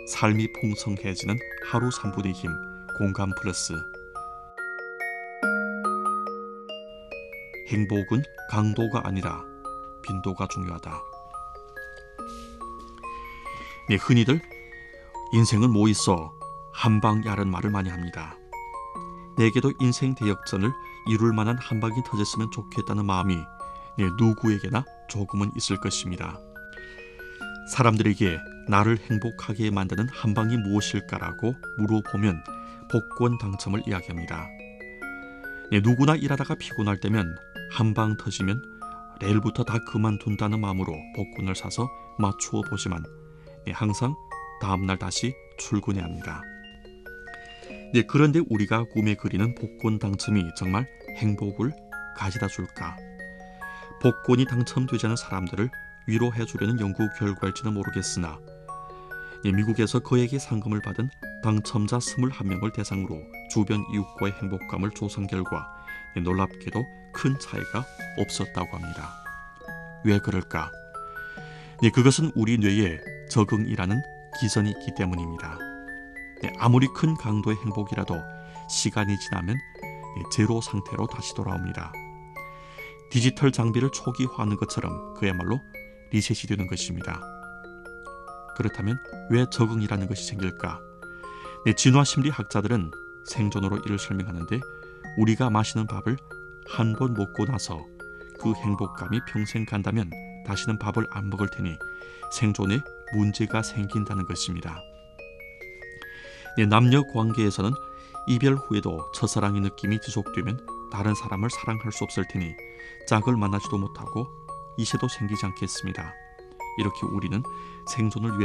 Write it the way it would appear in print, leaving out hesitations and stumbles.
삶이 풍성해지는 하루 3분의 힘, 공감 플러스. 행복은 강도가 아니라 빈도가 중요하다. 네, 흔히들 인생은 뭐 있어 한방야라는 말을 많이 합니다. 내게도 인생 대역전을 이룰 만한 한방이 터졌으면 좋겠다는 마음이 누구에게나 조금은 있을 것입니다. 사람들에게 나를 행복하게 만드는 한방이 무엇일까라고 물어보면 복권 당첨을 이야기합니다. 누구나 일하다가 피곤할 때면 한방 터지면 내일부터 다 그만둔다는 마음으로 복권을 사서 맞추어 보지만 항상 다음날 다시 출근해야 합니다. 그런데 우리가 꿈에 그리는 복권 당첨이 정말 행복을 가져다 줄까? 복권이 당첨되지 않은 사람들을 위로해 주려는 연구 결과일지는 모르겠으나 미국에서 거액의 상금을 받은 당첨자 21명을 대상으로 주변 이웃과의 행복감을 조사한 결과 놀랍게도 큰 차이가 없었다고 합니다. 왜 그럴까? 그것은 우리 뇌에 적응이라는 기전이 있기 때문입니다. 아무리 큰 강도의 행복이라도 시간이 지나면 제로 상태로 다시 돌아옵니다. 디지털 장비를 초기화하는 것처럼 그야말로 리셋이 되는 것입니다. 그렇다면 왜 적응이라는 것이 생길까? 진화심리학자들은 생존으로 이를 설명하는데 우리가 마시는 밥을 한 번 먹고 나서 그 행복감이 평생 간다면 다시는 밥을 안 먹을 테니 생존에 문제가 생긴다는 것입니다. 남녀 관계에서는 이별 후에도 첫사랑의 느낌이 지속되면 다른 사람을 사랑할 수 없을 테니 짝을 만나지도 못하고 이세도 생기지 않겠습니다. 이렇게 우리는 생존을 위해